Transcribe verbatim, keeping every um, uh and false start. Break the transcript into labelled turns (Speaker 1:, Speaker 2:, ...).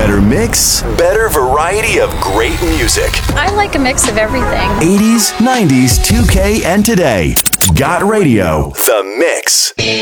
Speaker 1: Better mix, better variety of great music.
Speaker 2: I like a mix of everything.
Speaker 1: eighties, nineties, two K, and today. Got Radio, The Mix.